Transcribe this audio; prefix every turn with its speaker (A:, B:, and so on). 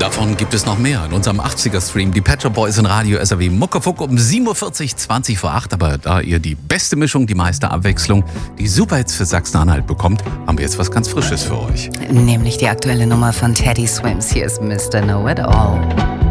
A: Davon gibt es noch mehr in unserem 80er-Stream. Die Pet Shop Boys in Radio SAW Muckefuck um 7.40 Uhr, 20 vor 8. Aber da ihr die beste Mischung, die meiste Abwechslung, die Superhits für Sachsen-Anhalt bekommt, haben wir jetzt was ganz Frisches für euch.
B: Nämlich die aktuelle Nummer von Teddy Swims. Hier ist Mr. Know It All.